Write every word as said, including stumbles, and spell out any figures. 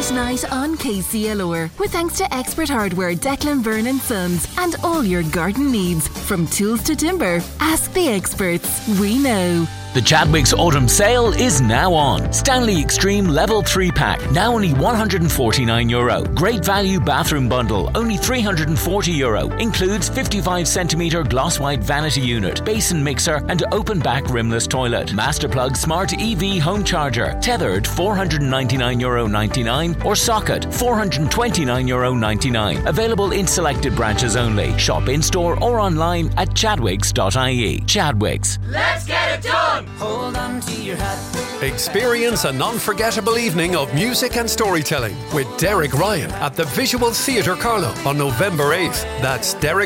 quiet night on K C L R with thanks to Expert Hardware, Declan Byrne and Sons, and all your garden needs. From tools to timber, ask the experts. We know. The Chadwicks Autumn Sale is now on. Stanley Extreme Level three pack, now only one hundred forty-nine euro. Great value bathroom bundle, only three hundred forty euro. Includes fifty-five centimetre gloss white vanity unit, basin mixer and open back rimless toilet. Masterplug Smart E V home charger, tethered four hundred ninety-nine euro ninety-nine or socket four hundred twenty-nine euro ninety-nine. Available in selected branches only. Shop in store or online at chadwicks dot I E. Chadwicks. Let's get it done! Hold on to your hat. Experience an unforgettable evening of music and storytelling with Derek Ryan at the Visual Theatre Carlow on November eighth. That's Derek